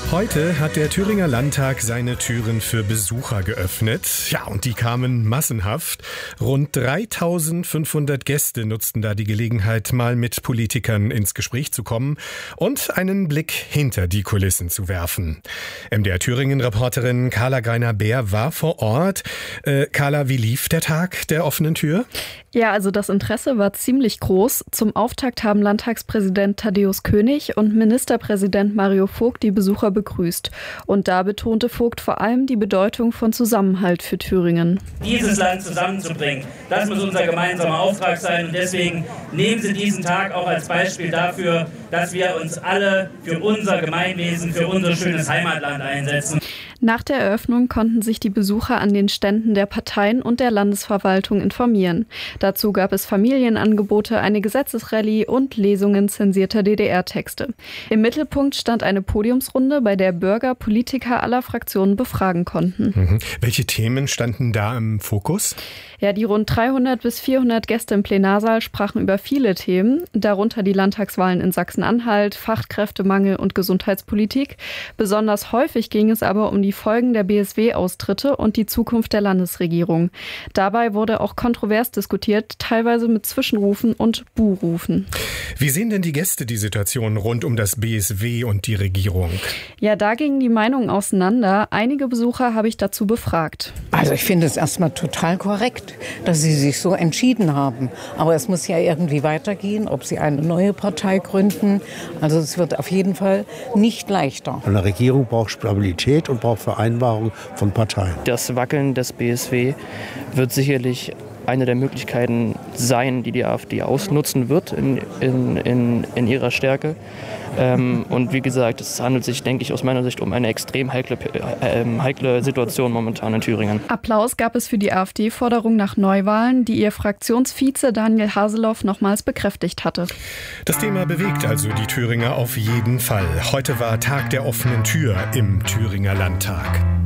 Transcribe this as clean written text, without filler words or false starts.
Heute hat der Thüringer Landtag seine Türen für Besucher geöffnet. Ja, und die kamen massenhaft. Rund 3.500 Gäste nutzten da die Gelegenheit, mal mit Politikern ins Gespräch zu kommen und einen Blick hinter die Kulissen zu werfen. MDR Thüringen-Reporterin Carla Greiner-Beer war vor Ort. Carla, wie lief der Tag der offenen Tür? Ja, also das Interesse war ziemlich groß. Zum Auftakt haben Landtagspräsident Thaddäus König und Ministerpräsident Mario Vogt die Besucher begrüßt. Und da betonte Vogt vor allem die Bedeutung von Zusammenhalt für Thüringen. Dieses Land zusammenzubringen, das muss unser gemeinsamer Auftrag sein. Und deswegen nehmen Sie diesen Tag auch als Beispiel dafür, dass wir uns alle für unser Gemeinwesen, für unser schönes Heimatland einsetzen. Nach der Eröffnung konnten sich die Besucher an den Ständen der Parteien und der Landesverwaltung informieren. Dazu gab es Familienangebote, eine Gesetzesrallye und Lesungen zensierter DDR-Texte. Im Mittelpunkt stand eine Podiumsrunde, bei der Bürger Politiker aller Fraktionen befragen konnten. Welche Themen standen da im Fokus? Ja, die rund 300 bis 400 Gäste im Plenarsaal sprachen über viele Themen, darunter die Landtagswahlen in Sachsen-Anhalt, Fachkräftemangel und Gesundheitspolitik. Besonders häufig ging es aber um die Folgen der BSW-Austritte und die Zukunft der Landesregierung. Dabei wurde auch kontrovers diskutiert, teilweise mit Zwischenrufen und Buhrufen. Wie sehen denn die Gäste die Situation rund um das BSW und die Regierung? Ja, da gingen die Meinungen auseinander. Einige Besucher habe ich dazu befragt. Also ich finde es erstmal total korrekt, dass Sie sich so entschieden haben. Aber es muss ja irgendwie weitergehen, ob Sie eine neue Partei gründen. Also es wird auf jeden Fall nicht leichter. Eine Regierung braucht Stabilität und braucht Vereinbarung von Parteien. Das Wackeln des BSW wird sicherlich eine der Möglichkeiten sein, die AfD ausnutzen wird in ihrer Stärke. Und wie gesagt, es handelt sich, denke ich, aus meiner Sicht um eine extrem heikle Situation momentan in Thüringen. Applaus gab es für die AfD-Forderung nach Neuwahlen, die ihr Fraktionsvize Daniel Haseloff nochmals bekräftigt hatte. Das Thema bewegt also die Thüringer auf jeden Fall. Heute war Tag der offenen Tür im Thüringer Landtag.